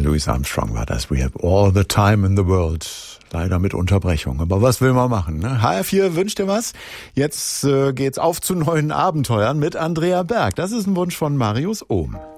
Louis Armstrong war das. We have all the time in the world. Leider mit Unterbrechung. Aber was will man machen, ne? HR4 wünscht dir was. Jetzt geht's auf zu neuen Abenteuern mit Andrea Berg. Das ist ein Wunsch von Marius Ohm.